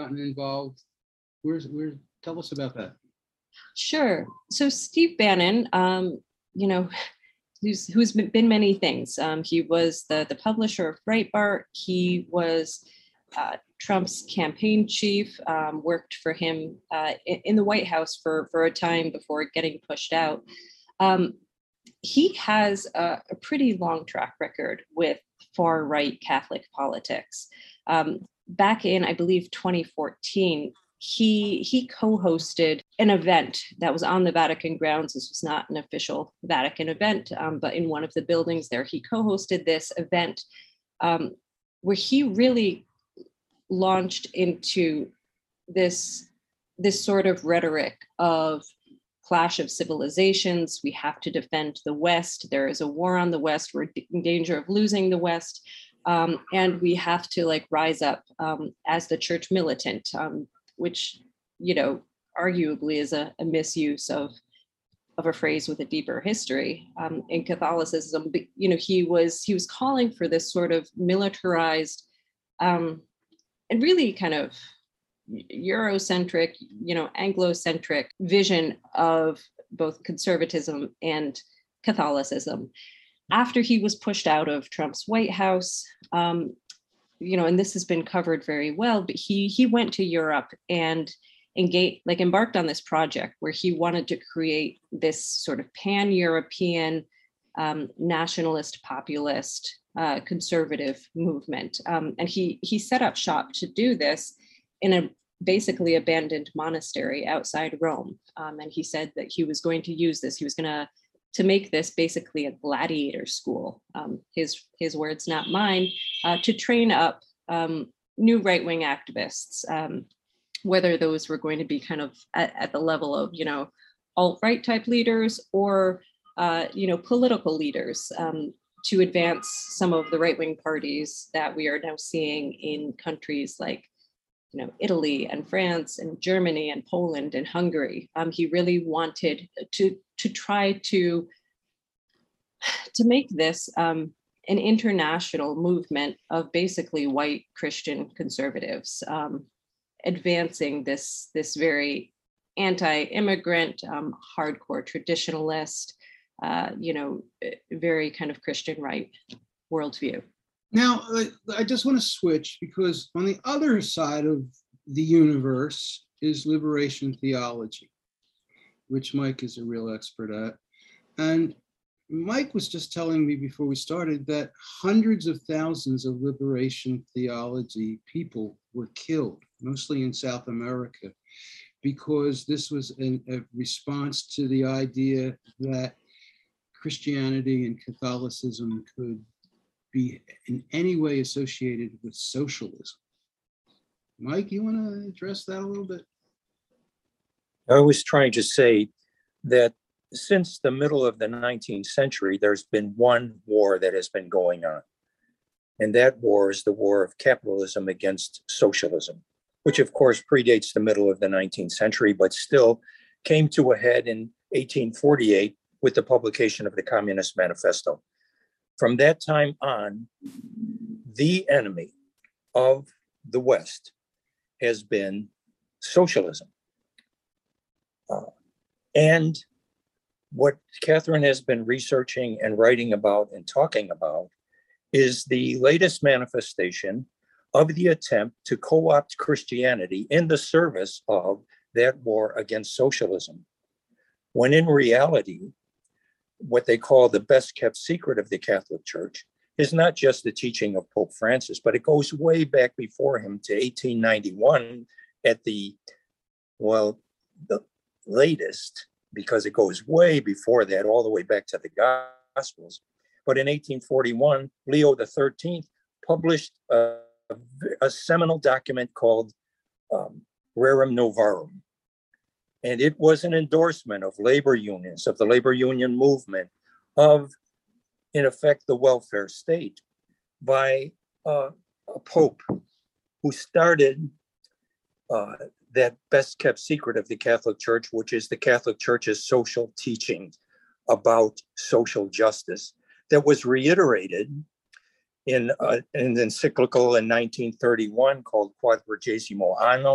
gotten involved. Where's tell us about that. Sure. So Steve Bannon, you know, who's been many things. He was the publisher of Breitbart. He was Trump's campaign chief, worked for him in the White House for a time before getting pushed out. He has a pretty long track record with far right Catholic politics. Back in, I believe, 2014, he co-hosted an event that was on the Vatican grounds. This was not an official Vatican event, but in one of the buildings there, he co-hosted this event where he really launched into this sort of rhetoric of clash of civilizations. We have to defend the West. There is a war on the West. We're in danger of losing the West. And we have to rise up as the church militant, which, arguably is a misuse of a phrase with a deeper history in Catholicism. But, he was calling for this sort of militarized and really kind of Eurocentric, Anglo-centric vision of both conservatism and Catholicism. After he was pushed out of Trump's White House, and this has been covered very well, but he went to Europe and embarked on this project where he wanted to create this sort of pan-European nationalist, populist, conservative movement. And he set up shop to do this in a basically abandoned monastery outside Rome. And he said that he was going to use this. He was going to make this basically a gladiator school, his words, not mine, to train up new right-wing activists, whether those were going to be kind of at the level of, alt-right type leaders or, political leaders to advance some of the right-wing parties that we are now seeing in countries like Italy and France and Germany and Poland and Hungary. He really wanted to try to make this an international movement of basically white Christian conservatives, advancing this very anti-immigrant, hardcore traditionalist, very kind of Christian right worldview. Now, I just want to switch because on the other side of the universe is liberation theology, which Mike is a real expert at. And Mike was just telling me before we started that hundreds of thousands of liberation theology people were killed, mostly in South America, because this was a response to the idea that Christianity and Catholicism could be in any way associated with socialism. Mike, you want to address that a little bit? I was trying to say that since the middle of the 19th century, there's been one war that has been going on. And that war is the war of capitalism against socialism, which of course predates the middle of the 19th century, but still came to a head in 1848 with the publication of the Communist Manifesto. From that time on, the enemy of the West has been socialism. And what Catherine has been researching and writing about and talking about is the latest manifestation of the attempt to co-opt Christianity in the service of that war against socialism, when in reality, what they call the best kept secret of the Catholic Church is not just the teaching of Pope Francis, but it goes way back before him to 1891 at the latest, because it goes way before that, all the way back to the Gospels. But in 1841, Leo XIII published a seminal document called Rerum Novarum. And it was an endorsement of labor unions, of the labor union movement, of, in effect, the welfare state by a pope who started that best kept secret of the Catholic Church, which is the Catholic Church's social teaching about social justice that was reiterated in an encyclical in 1931 called Quadragesimo Anno,